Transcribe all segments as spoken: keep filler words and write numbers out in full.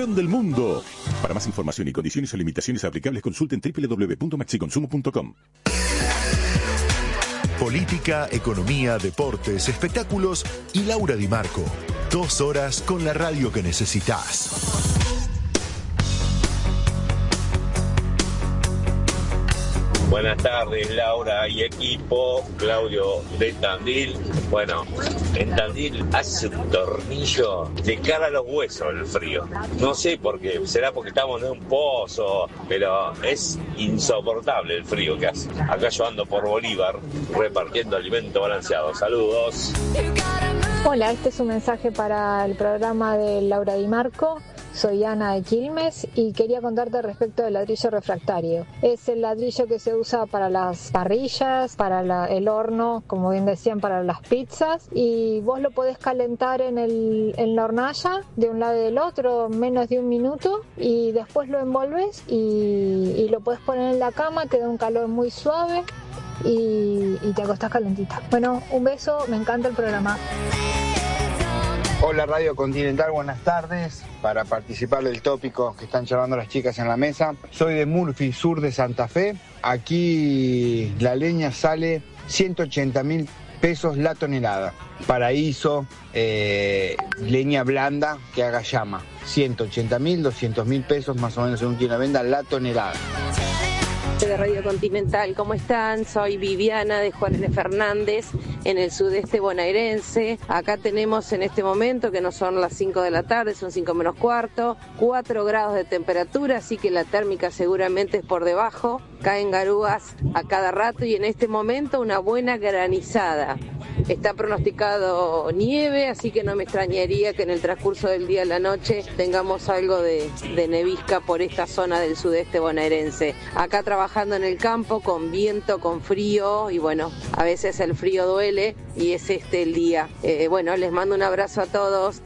diversión del mundo. Para más información y condiciones o limitaciones aplicables, consulten doble u doble u doble u punto maxiconsumo punto com. Política, economía, deportes, espectáculos y Laura Di Marco. Dos horas con la radio que necesitas. Buenas tardes, Laura y equipo. Claudio de Tandil. Bueno, en Tandil hace un tornillo de cara a los huesos el frío. No sé por qué, será porque estamos en un pozo, pero es insoportable el frío que hace. Acá yo ando por Bolívar repartiendo alimento balanceado. Saludos. Hola, este es un mensaje para el programa de Laura Di Marco. Soy Ana de Quilmes y quería contarte respecto del ladrillo refractario. Es el ladrillo que se usa para las parrillas, para la, el horno, como bien decían, para las pizzas, y vos lo podés calentar en, el, en la hornalla de un lado y del otro menos de un minuto y después lo envolves y, y lo podés poner en la cama, te da un calor muy suave y, y te acostás calentita. Bueno, un beso, me encanta el programa. Hola Radio Continental, buenas tardes. Para participar del tópico que están charlando las chicas en la mesa, soy de Murphy, sur de Santa Fe. Aquí la leña sale ciento ochenta mil pesos la tonelada. Paraíso, eh, leña blanda que haga llama. ciento ochenta mil, doscientos mil pesos más o menos según quien la venda la tonelada. De Radio Continental, ¿cómo están? Soy Viviana de Juan L. Fernández, en el sudeste bonaerense. Acá tenemos en este momento, que no son las cinco de la tarde, son cinco menos cuarto, cuatro grados de temperatura, así que la térmica seguramente es por debajo. Caen garúas a cada rato y en este momento una buena granizada. Está pronosticado nieve, así que no me extrañaría que en el transcurso del día y la noche tengamos algo de, de nevisca por esta zona del sudeste bonaerense. Acá trabajando en el campo, con viento, con frío, y bueno, a veces el frío duele y es este el día. Eh, bueno, les mando un abrazo a todos.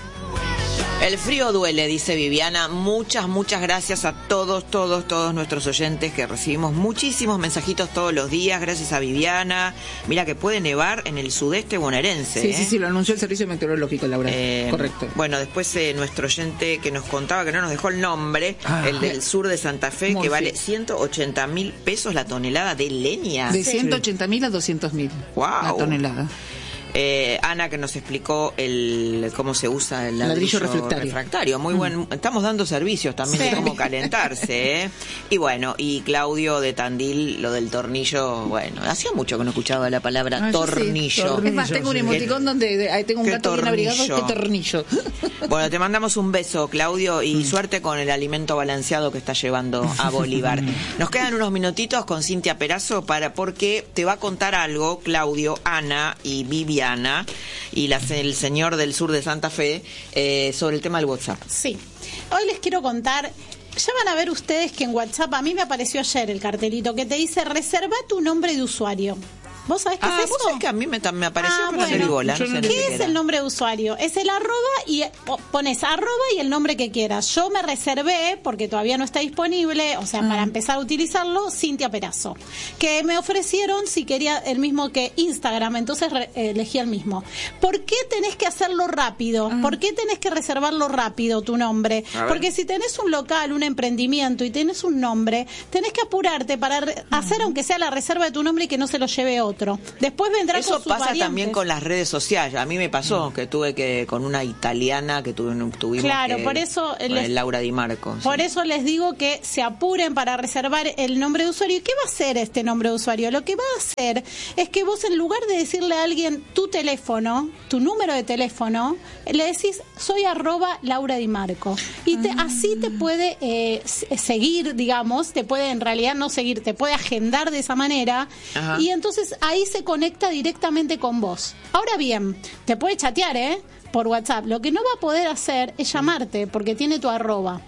El frío duele, dice Viviana. Muchas, muchas gracias a todos, todos, todos nuestros oyentes, que recibimos muchísimos mensajitos todos los días. Gracias a Viviana. Mira que puede nevar en el sudeste bonaerense. Sí, ¿eh? sí, sí, lo anunció el Servicio Meteorológico, Laura. Eh, Correcto. Bueno, después eh, nuestro oyente que nos contaba, que no nos dejó el nombre, ah, el del sur de Santa Fe, Murphy, que vale ciento ochenta mil pesos la tonelada de leña. De ciento ochenta mil a doscientos mil wow. la tonelada. Eh, Ana, que nos explicó el cómo se usa el ladrillo, ladrillo refractario. refractario. Muy mm. buen. Estamos dando servicios también sí. de cómo calentarse. ¿eh? Y bueno, y Claudio de Tandil, lo del tornillo. Bueno, hacía mucho que no escuchaba la palabra ah, tornillo. Sí. tornillo. Es más, tengo un emoticón sí. donde ahí tengo un gato tornillo? bien abrigado. ¿Qué tornillo? Bueno, te mandamos un beso, Claudio, y mm. suerte con el alimento balanceado que está llevando a Bolívar. Nos quedan unos minutitos con Cintia Perazo para porque te va a contar algo, Claudio, Ana y Viviana. Y la, el señor del sur de Santa Fe eh, sobre el tema del WhatsApp. Sí, hoy les quiero contar. Ya van a ver ustedes que en WhatsApp a mí me apareció ayer el cartelito que te dice reserva tu nombre de usuario. ¿Vos sabés qué ah, es eso? ¿Vos sabés que a mí me, me apareció ah, pero bueno. no sé bola, no sé ¿Qué qué es era. El nombre de usuario? Es el arroba y pones arroba y el nombre que quieras. Yo me reservé, porque todavía no está disponible, o sea, mm. para empezar a utilizarlo, Cintia Perazo, que me ofrecieron si quería el mismo que Instagram, entonces re, eh, elegí el mismo. ¿Por qué tenés que hacerlo rápido? Mm. ¿Por qué tenés que reservarlo rápido tu nombre? Porque si tenés un local, un emprendimiento y tenés un nombre, tenés que apurarte para re- mm. hacer aunque sea la reserva de tu nombre y que no se lo lleve otro. Después vendrá Eso con sus pasa variantes. También con las redes sociales. A mí me pasó mm. que tuve que, con una italiana que tuve, tuvimos claro, que, por eso les, Laura Di Marco. Por sí. eso les digo que se apuren para reservar el nombre de usuario. ¿Y qué va a hacer este nombre de usuario? Lo que va a hacer es que vos, en lugar de decirle a alguien tu teléfono, tu número de teléfono, le decís soy arroba Laura Di Marco. Y te, mm. así te puede eh, seguir, digamos, te puede en realidad no seguir, te puede agendar de esa manera. Ajá. Y entonces ahí se conecta directamente con vos. Ahora bien, te puede chatear, ¿eh? Por WhatsApp. Lo que no va a poder hacer es llamarte, porque tiene tu arroba.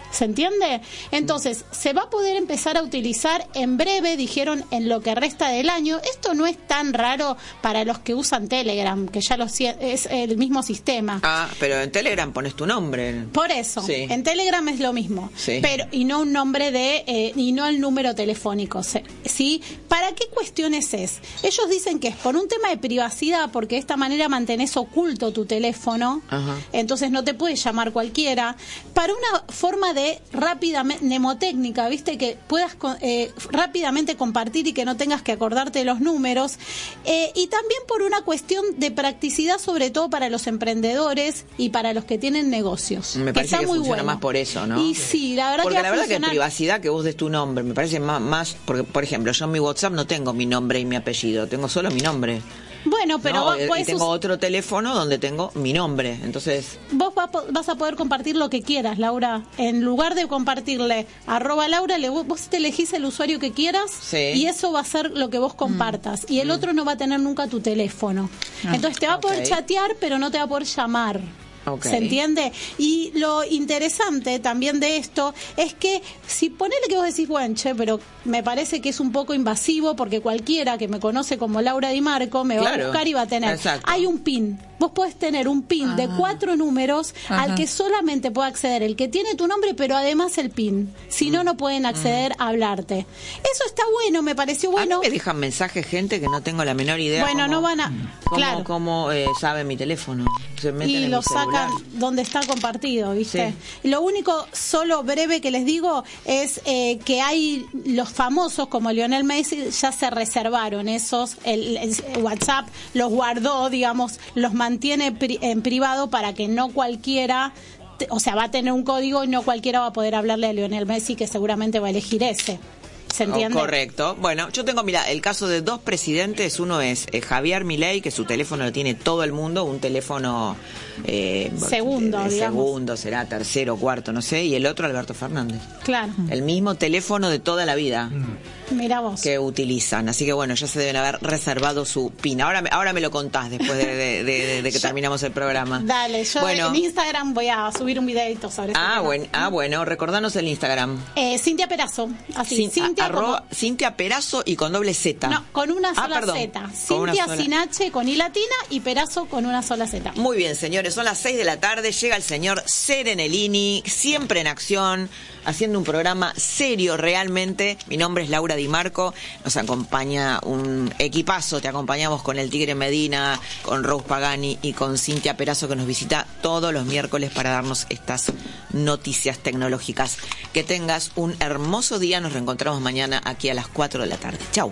¿Se entiende? Entonces, se va a poder empezar a utilizar en breve, dijeron, en lo que resta del año. Esto no es tan raro para los que usan Telegram, que ya lo es el mismo sistema. Ah, pero en Telegram pones tu nombre. Por eso, sí. En Telegram es lo mismo, sí. Pero y no un nombre de, eh, y no el número telefónico, ¿sí? ¿Para qué cuestiones es? Ellos dicen que es por un tema de privacidad, porque de esta manera mantenés oculto tu teléfono, ajá. Entonces no te puede llamar cualquiera, para una forma de de rápidamente, mnemotécnica, viste, que puedas eh, rápidamente compartir y que no tengas que acordarte de los números, eh, y también por una cuestión de practicidad, sobre todo para los emprendedores y para los que tienen negocios. Me parece que, que funciona bueno. Más por eso, ¿no? Y sí, la verdad porque que la verdad funcionar... que privacidad, que vos des tu nombre, me parece más, más, porque por ejemplo, yo en mi WhatsApp no tengo mi nombre y mi apellido, tengo solo mi nombre. Bueno, pero no, vos y tengo us... otro teléfono donde tengo mi nombre, entonces... Vos va, vas a poder compartir lo que quieras, Laura. En lugar de compartirle arroba Laura, le, vos te elegís el usuario que quieras, sí. Y eso va a ser lo que vos compartas. Mm. Y el mm. otro no va a tener nunca tu teléfono. Ah. Entonces te va a poder okay. chatear, pero no te va a poder llamar. Okay. ¿Se entiende? Y lo interesante también de esto es que si ponele que vos decís, bueno, che, pero me parece que es un poco invasivo porque cualquiera que me conoce como Laura Di Marco me claro. va a buscar y va a tener. Exacto. Hay un pin. Vos podés tener un pin ah. de cuatro números Ajá. al que solamente puede acceder el que tiene tu nombre, pero además el pin. Si no, no pueden acceder mm. a hablarte. Eso está bueno, me pareció bueno. A mí me dejan mensajes gente que no tengo la menor idea. Bueno, cómo, no van a... Cómo, claro. cómo eh, sabe mi teléfono. Se meten y en lo mi celular. Sacan donde está compartido, ¿viste? Sí. Lo único, solo breve que les digo, es eh, que hay los famosos como Lionel Messi ya se reservaron esos, el, el WhatsApp los guardó, digamos, los mantiene pri, en privado para que no cualquiera, te, o sea, va a tener un código y no cualquiera va a poder hablarle a Lionel Messi, que seguramente va a elegir ese. ¿Se entiende? Oh, correcto. Bueno, yo tengo, mira, el caso de dos presidentes. Uno es eh, Javier Milei, que su teléfono lo tiene todo el mundo, un teléfono eh, segundo, de, de digamos. segundo, será tercero, cuarto, no sé, y el otro Alberto Fernández. Claro. El mismo teléfono de toda la vida. Mira vos. Que utilizan. Así que bueno, ya se deben haber reservado su pin. Ahora me, ahora me lo contás después de, de, de, de, de que yo, terminamos el programa. Dale, yo bueno. en Instagram voy a subir un videito sobre eso. Ah, bueno, ah, bueno, recordanos el Instagram. Eh, Cintia Perazo. Así, Cin, Cintia, arroba, como... Cintia Perazo y con doble Z. No, con una sola ah, Z. Cintia sola... sin H, con I latina, y Perazo con una sola Z. Muy bien, señores, son las seis de la tarde. Llega el señor Serenellini, siempre en acción, haciendo un programa serio realmente. Mi nombre es Laura Di Marco. Nos acompaña un equipazo. Te acompañamos con el Tigre Medina, con Rose Pagani y con Cintia Perazo, que nos visita todos los miércoles para darnos estas noticias tecnológicas. Que tengas un hermoso día. Nos reencontramos mañana aquí a las cuatro de la tarde. Chau.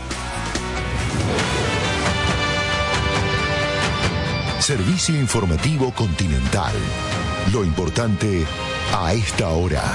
Servicio Informativo Continental. Lo importante a esta hora.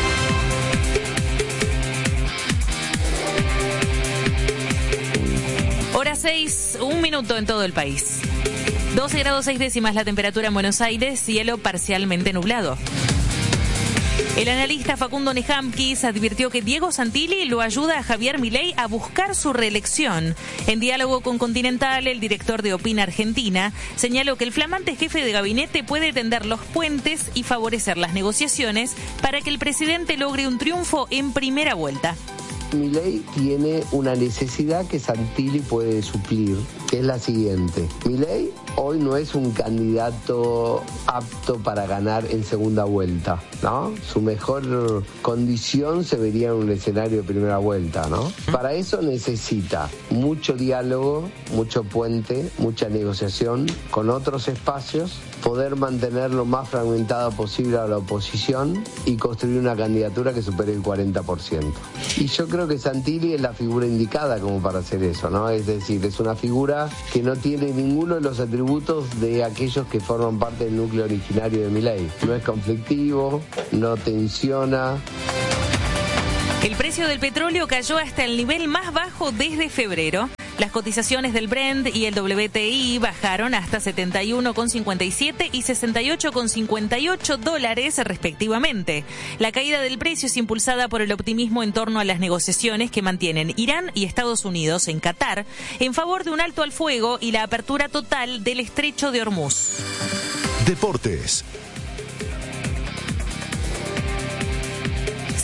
Hora seis, un minuto en todo el país. doce grados seis décimas la temperatura en Buenos Aires, cielo parcialmente nublado. El analista Facundo Nejamkis advirtió que Diego Santilli lo ayuda a Javier Milei a buscar su reelección. En diálogo con Continental, el director de Opina Argentina señaló que el flamante jefe de gabinete puede tender los puentes y favorecer las negociaciones para que el presidente logre un triunfo en primera vuelta. Milei tiene una necesidad que Santilli puede suplir, que es la siguiente. Milei hoy no es un candidato apto para ganar en segunda vuelta, ¿no? Su mejor condición se vería en un escenario de primera vuelta, ¿no? Para eso necesita mucho diálogo, mucho puente, mucha negociación con otros espacios, poder mantener lo más fragmentada posible a la oposición y construir una candidatura que supere el cuarenta por ciento. Y yo creo que Santilli es la figura indicada como para hacer eso, ¿no? Es decir, es una figura que no tiene ninguno de los atributos de aquellos que forman parte del núcleo originario de Milei. No es conflictivo, no tensiona. El precio del petróleo cayó hasta el nivel más bajo desde febrero. Las cotizaciones del Brent y el W T I bajaron hasta setenta y uno con cincuenta y siete y sesenta y ocho con cincuenta y ocho dólares respectivamente. La caída del precio es impulsada por el optimismo en torno a las negociaciones que mantienen Irán y Estados Unidos en Qatar en favor de un alto al fuego y la apertura total del estrecho de Hormuz. Deportes.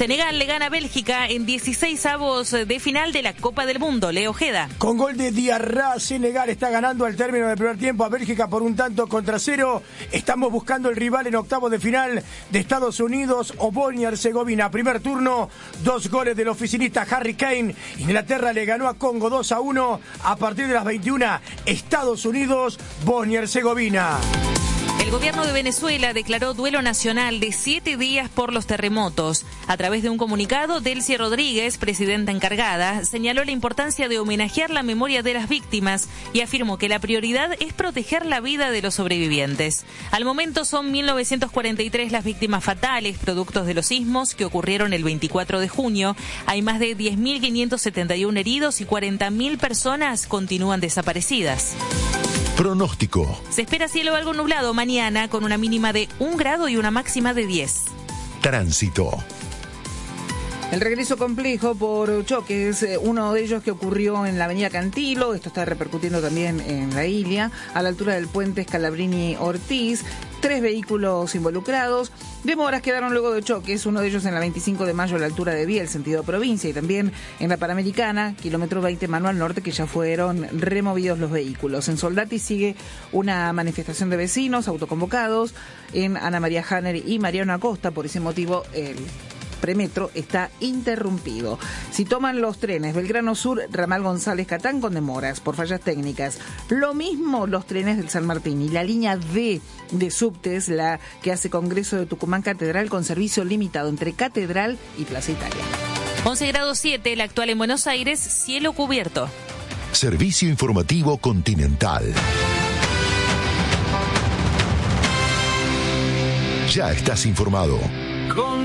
Senegal le gana a Bélgica en dieciséis avos de final de la Copa del Mundo. Leo Ojeda. Con gol de Diarra, Senegal está ganando al término del primer tiempo a Bélgica por un tanto contra cero. Estamos buscando el rival en octavos de final de Estados Unidos o Bosnia-Herzegovina. Primer turno, dos goles del oficinista Harry Kane. Inglaterra le ganó a Congo dos a uno. A partir de las veintiuna, Estados Unidos, Bosnia-Herzegovina. El gobierno de Venezuela declaró duelo nacional de siete días por los terremotos. A través de un comunicado, Delcy Rodríguez, presidenta encargada, señaló la importancia de homenajear la memoria de las víctimas y afirmó que la prioridad es proteger la vida de los sobrevivientes. Al momento son mil novecientos cuarenta y tres las víctimas fatales, productos de los sismos que ocurrieron el veinticuatro de junio. Hay más de diez mil quinientos setenta y uno heridos y cuarenta mil personas continúan desaparecidas. Pronóstico. Se espera cielo algo nublado mañana con una mínima de un grado y una máxima de diez. Tránsito. El regreso complejo por choques, uno de ellos que ocurrió en la avenida Cantilo, esto está repercutiendo también en la Ilia, a la altura del puente Scalabrini Ortiz, tres vehículos involucrados, demoras quedaron luego de choques, uno de ellos en la veinticinco de mayo a la altura de Biel, sentido provincia, y también en la Panamericana, kilómetro veinte Manual Norte, que ya fueron removidos los vehículos. En Soldati sigue una manifestación de vecinos autoconvocados en Ana María Hanner y Mariano Acosta, por ese motivo el premetro está interrumpido. Si toman los trenes Belgrano Sur, Ramal González Catán con demoras por fallas técnicas. Lo mismo los trenes del San Martín y la línea D de subtes, la que hace Congreso de Tucumán Catedral con servicio limitado entre Catedral y Plaza Italia. once grados siete, la actual en Buenos Aires, cielo cubierto. Servicio informativo Continental. Ya estás informado.